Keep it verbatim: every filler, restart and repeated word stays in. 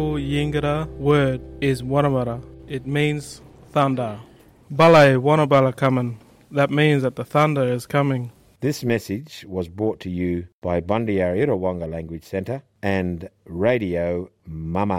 Yingara word is Wanamara. It means thunder. Balai Wanabala kaman. That means that the thunder is coming. This message was brought to you by Bundyarra Wonga Language Centre and Radio Mama.